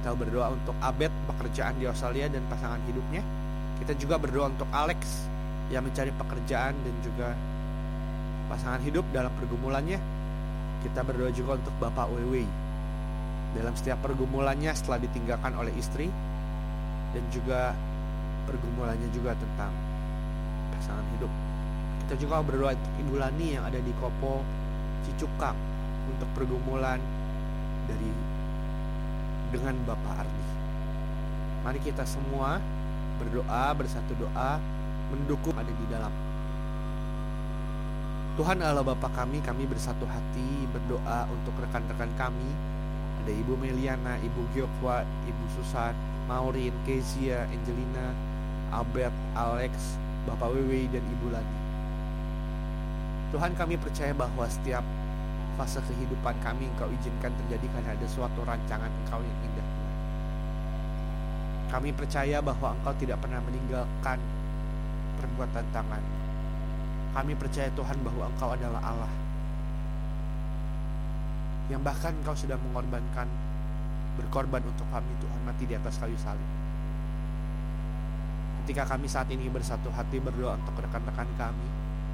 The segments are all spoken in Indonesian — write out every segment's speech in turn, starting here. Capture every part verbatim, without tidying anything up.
Kita berdoa untuk Abed, pekerjaan di Australia dan pasangan hidupnya. Kita juga berdoa untuk Alex yang mencari pekerjaan dan juga pasangan hidup dalam pergumulannya. Kita berdoa juga untuk Bapak Wewe dalam setiap pergumulannya setelah ditinggalkan oleh istri, dan juga pergumulannya juga tentang pasangan hidup. Kita juga berdoa untuk Ibu Lani yang ada di Kopo Cicukang untuk pergumulan dari dengan Bapak Ardi. Mari kita semua berdoa bersatu doa mendukung ada di dalam. Tuhan Allah Bapa kami, kami bersatu hati berdoa untuk rekan-rekan kami. Ada Ibu Meliana, Ibu Giokwa, Ibu Susan, Maureen, Kezia, Angelina, Albert, Alex, Bapak Wewe, dan Ibu Lani. Tuhan, kami percaya bahwa setiap fase kehidupan kami Engkau izinkan terjadi karena ada suatu rancangan Engkau yang indah. Kami percaya bahwa Engkau tidak pernah meninggalkan perbuatan tangan. Kami percaya Tuhan bahwa Engkau adalah Allah yang bahkan Engkau sudah mengorbankan, berkorban untuk kami Tuhan, mati di atas kayu salib. Ketika kami saat ini bersatu hati berdoa untuk rekan-rekan kami,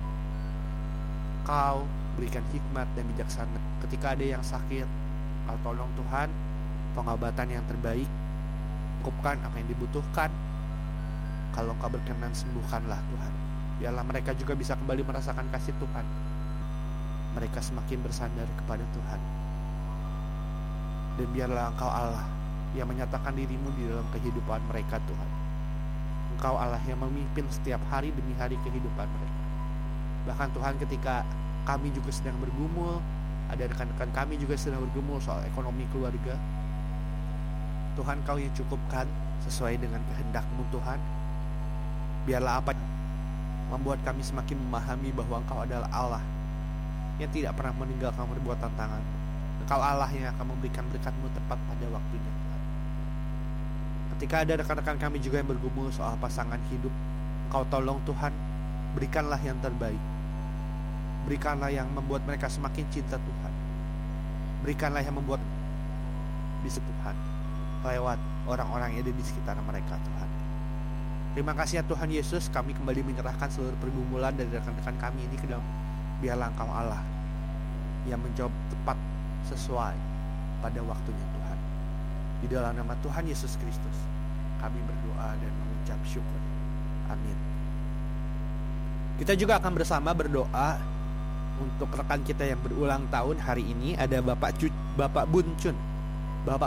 Kau berikan hikmat dan bijaksana. Ketika ada yang sakit, Kau tolong Tuhan, pengobatan yang terbaik, cukupkan apa yang dibutuhkan. Kalau Engkau berkenan, sembuhkanlah Tuhan. Biarlah mereka juga bisa kembali merasakan kasih Tuhan. Mereka semakin bersandar kepada Tuhan. Dan biarlah Engkau Allah yang menyatakan dirimu di dalam kehidupan mereka Tuhan. Engkau Allah yang memimpin setiap hari demi hari kehidupan mereka. Bahkan Tuhan, ketika kami juga sedang bergumul, ada rekan-rekan kami juga sedang bergumul soal ekonomi keluarga, Tuhan Kau yang cukupkan sesuai dengan kehendak-Mu Tuhan. Biarlah apa membuat kami semakin memahami bahwa Engkau adalah Allah yang tidak pernah meninggalkan perbuatan tangan. Engkau Allah yang akan memberikan berkat-Mu tepat pada waktunya Tuhan. Ketika ada rekan-rekan kami juga yang bergumul soal pasangan hidup, Engkau tolong Tuhan, berikanlah yang terbaik. Berikanlah yang membuat mereka semakin cinta Tuhan. Berikanlah yang membuat bisa Tuhan lewat orang-orang yang ada di sekitar mereka Tuhan. Terima kasih ya Tuhan Yesus, kami kembali menyerahkan seluruh pergumulan dari rekan-rekan kami ini ke dalam. Biarlah Engkau Allah yang menjawab tepat sesuai pada waktunya Tuhan. Di dalam nama Tuhan Yesus Kristus kami berdoa dan mengucap syukur. Amin. Kita juga akan bersama berdoa untuk rekan kita yang berulang tahun hari ini. Ada Bapak Cu- Bapak Bun Chun.